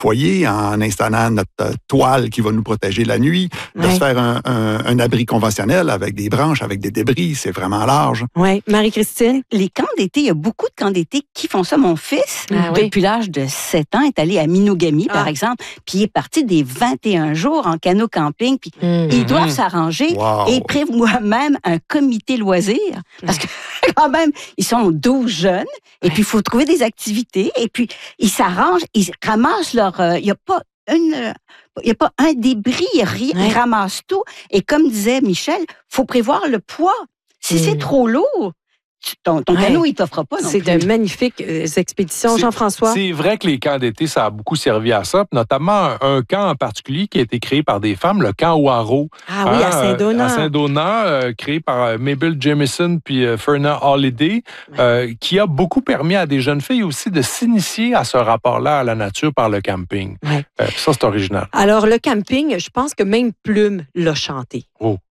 foyer, en installant notre toile qui va nous protéger la nuit, de se faire un abri conventionnel avec des branches, avec des débris. C'est vraiment large. Oui. Marie-Christine? Les camps d'été, il y a beaucoup de camps d'été qui font ça. Mon fils, depuis l'âge de 7 ans, est allé à Minogami, par exemple, puis il est parti des 21 jours en canot camping, puis ils doivent s'arranger et prévoient même un comité loisirs, parce que quand même, ils sont 12 jeunes, et puis il faut trouver des activités, et puis ils s'arrangent, ils ramassent leur... Il n'y a pas un débris, ils ramassent tout. Et comme disait Michel, il faut prévoir le poids. Si c'est trop lourd, ton canot, il ne t'offre pas non plus. C'est de magnifiques expéditions, Jean-François. C'est vrai que les camps d'été, ça a beaucoup servi à ça, notamment un camp en particulier qui a été créé par des femmes, le camp Ouaro. Ah oui, à Saint-Donat. À Saint-Donat, créé par Mabel Jamison puis Ferna Holiday, qui a beaucoup permis à des jeunes filles aussi de s'initier à ce rapport-là à la nature par le camping. Ça, c'est original. Alors, le camping, je pense que même Plume l'a chanté. Oh.